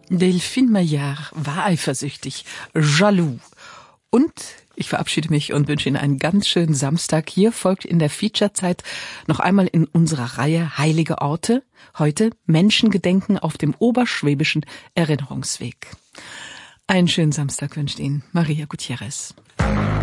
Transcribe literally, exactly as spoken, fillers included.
Delphine Maillard war eifersüchtig, jaloux. Und ich verabschiede mich und wünsche Ihnen einen ganz schönen Samstag. Hier folgt in der Featurezeit noch einmal in unserer Reihe Heilige Orte. Heute Menschengedenken auf dem Oberschwäbischen Erinnerungsweg. Einen schönen Samstag wünscht Ihnen Maria Gutierrez.